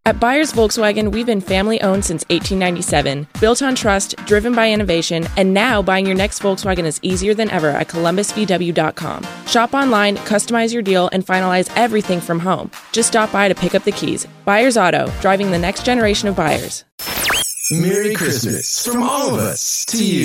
At Byers Volkswagen, we've been family-owned since 1897, built on trust, driven by innovation, and now buying your next Volkswagen is easier than ever at columbusvw.com. Shop online, customize your deal, and finalize everything from home. Just stop by to pick up the keys. Byers Auto, driving the next generation of buyers. Merry Christmas from all of us to you.